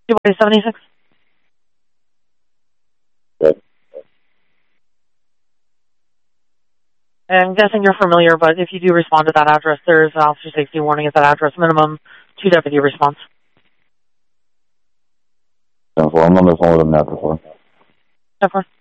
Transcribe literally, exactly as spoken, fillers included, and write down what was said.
Peabody seventy-six. Good. I'm guessing you're familiar, but if you do respond to that address, there is an officer safety warning at that address. Minimum two deputy response. ten four, I'm on the phone with him now before. ten four.